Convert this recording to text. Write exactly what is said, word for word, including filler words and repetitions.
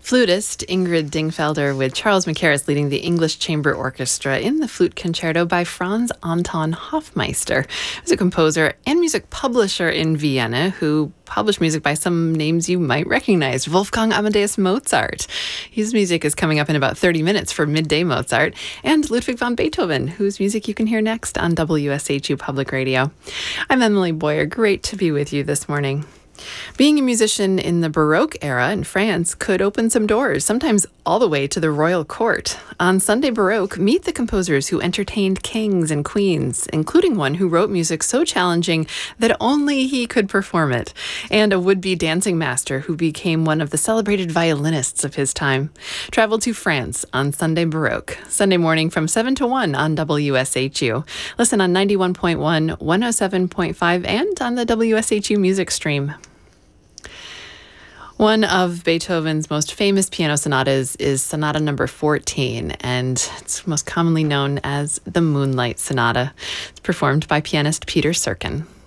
Flutist Ingrid Dingfelder with Charles Mackerras leading the English Chamber Orchestra in the Flute Concerto by Franz Anton Hofmeister, who's a composer and music publisher in Vienna who published music by some names you might recognize. Wolfgang Amadeus Mozart. His music is coming up in about thirty minutes for Midday Mozart. And Ludwig van Beethoven, whose music you can hear next on W S H U Public Radio. I'm Emily Boyer. Great to be with you this morning. Being a musician in the Baroque era in France could open some doors, sometimes all the way to the royal court. On Sunday Baroque, meet the composers who entertained kings and queens, including one who wrote music so challenging that only he could perform it, and a would-be dancing master who became one of the celebrated violinists of his time. Travel to France on Sunday Baroque, Sunday morning from seven to one on W S H U. Listen on ninety-one point one, one oh seven point five, and on the W S H U music stream. One of Beethoven's most famous piano sonatas is Sonata number fourteen, and it's most commonly known as the Moonlight Sonata. It's performed by pianist Peter Serkin.